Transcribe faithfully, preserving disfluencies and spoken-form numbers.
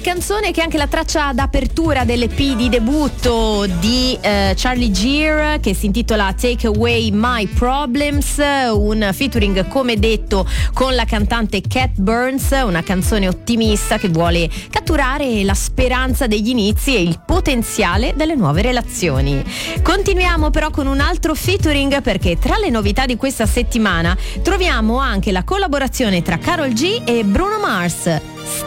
canzone che è anche la traccia d'apertura dell'E P di debutto di eh, Charlie Gear, che si intitola Take Away My Problems, un featuring come detto con la cantante Cat Burns, una canzone ottimista che vuole catturare la speranza degli inizi e il potenziale delle nuove relazioni. Continuiamo però con un altro featuring, perché tra le novità di questa settimana troviamo anche la collaborazione tra Karol G e Bruno Mars.